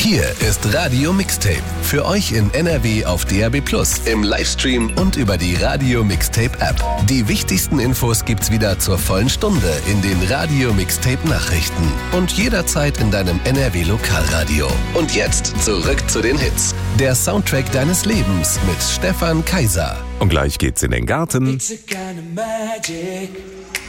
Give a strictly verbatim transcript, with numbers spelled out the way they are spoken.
Hier ist Radio Mixtape. Für euch in N R W auf D A B plus, im Livestream und über die Radio Mixtape App. Die wichtigsten Infos gibt's wieder zur vollen Stunde in den Radio Mixtape Nachrichten. Und jederzeit in deinem N R W Lokalradio. Und jetzt zurück zu den Hits. Der Soundtrack deines Lebens mit Stefan Kaiser. Und gleich geht's in den Garten. It's a kind of magic.